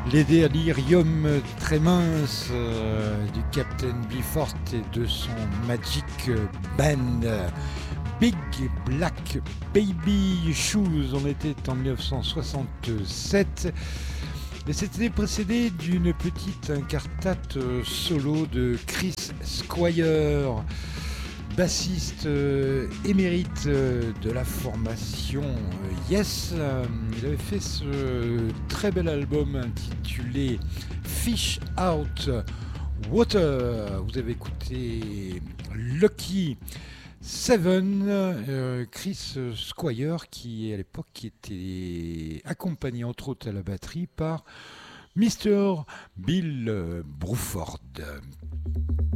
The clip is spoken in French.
Les déliriums très minces du Captain Beefheart et de son Magic Band. Big Black Baby Shoes, on était en 1967 et c'était précédé d'une petite incartate solo de Chris Squire, bassiste émérite de la formation Yes. Il avait fait ce très bel album intitulé Fish Out Water. Vous avez écouté Lucky Seven, Chris Squire, qui à l'époque était accompagné entre autres à la batterie par Mr. Bill Bruford.